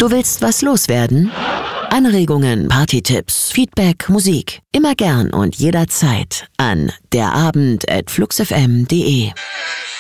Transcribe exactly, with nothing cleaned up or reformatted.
Du willst was loswerden? Anregungen, Partytipps, Feedback, Musik. Immer gern und jederzeit an derabend at fluxfm punkt de.